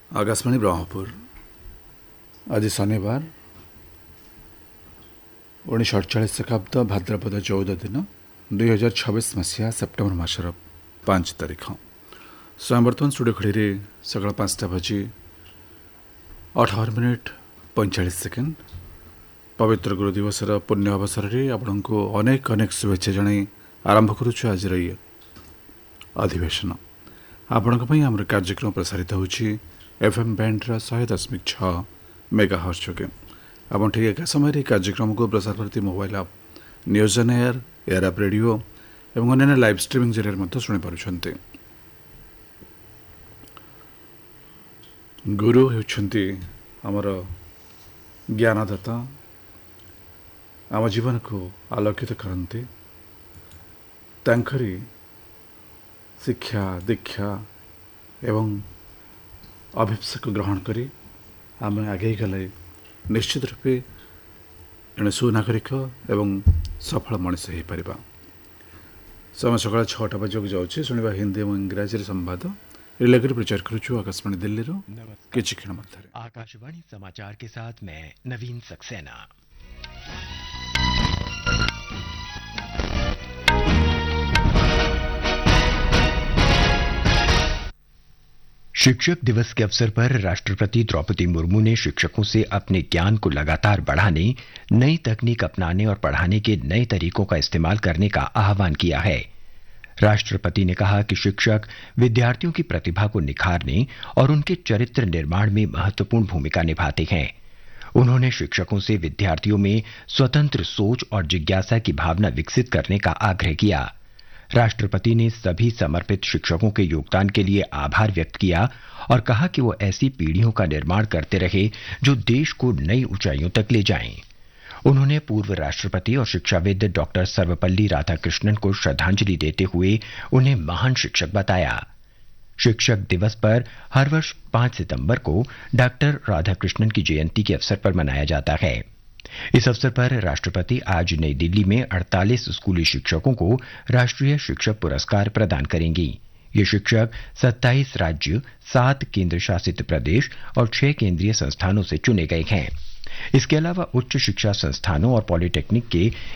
आकाशवाणी ब्रह्मपुर आज शनिवार 1948 शताब्द भाद्रपद 14 दिन 2026 मसीहा सेप्टेम्बर मासर 5 तारिख स्वयं बर्तमान स्टूडियो खड़ी सकाल 5टा बजी 18:45 पवित्र गुरु दिवस पुण्य अवसर में आपण को अनेक अनेक शुभेच्छा जन आरंभ करुचु आज अधिवेशन आपण आम कार्यक्रम प्रसारित होची एफएम बैंड 100.6 मेगाहर्ट्ज जोगे आप ठीक एक समय कार्यक्रम को प्रसार करती मोबाइल आप न्यूज ऑन एयर आप रेडियो और अन्य लाइव स्ट्रीमिंग जरिए शुणी पार्टी। गुरु होती आमर ज्ञानदाता आम जीवन को आलोकित करते तांकरी शिक्षा दीक्षा एवं अभिषेक ग्रहण करी आम आगे गले निश्चित रूपे जड़े सुनागरिक एवं सफल मनीष हो पार। समय सकाल 6टा बजे जाऊँगी शुणा हिंदी और इंग्राजी संवाद रिलेकर प्रचार करुचु आकाशवाणी दिल्ली किछि क्षण मध्य। आकाशवाणी समाचार के साथ मैं नवीन सक्सेना। शिक्षक दिवस के अवसर पर राष्ट्रपति द्रौपदी मुर्मू ने शिक्षकों से अपने ज्ञान को लगातार बढ़ाने, नई तकनीक अपनाने और पढ़ाने के नए तरीकों का इस्तेमाल करने का आह्वान किया है। राष्ट्रपति ने कहा कि शिक्षक विद्यार्थियों की प्रतिभा को निखारने और उनके चरित्र निर्माण में महत्वपूर्ण भूमिका निभाते हैं। उन्होंने शिक्षकों से विद्यार्थियों में स्वतंत्र सोच और जिज्ञासा की भावना विकसित करने का आग्रह किया। राष्ट्रपति ने सभी समर्पित शिक्षकों के योगदान के लिए आभार व्यक्त किया और कहा कि वो ऐसी पीढ़ियों का निर्माण करते रहे जो देश को नई ऊंचाइयों तक ले जाएं। उन्होंने पूर्व राष्ट्रपति और शिक्षाविद डॉक्टर सर्वपल्ली राधाकृष्णन को श्रद्धांजलि देते हुए उन्हें महान शिक्षक बताया। शिक्षक दिवस पर हर वर्ष 5 सितंबर को डॉक्टर राधाकृष्णन की जयंती के अवसर पर मनाया जाता है। इस अवसर पर राष्ट्रपति आज नई दिल्ली में 48 स्कूली शिक्षकों को राष्ट्रीय शिक्षक पुरस्कार प्रदान करेंगी। ये शिक्षक 27 राज्य, 7 केंद्र शासित प्रदेश और 6 केंद्रीय संस्थानों से चुने गए हैं। इसके अलावा उच्च शिक्षा संस्थानों और पॉलिटेक्निक के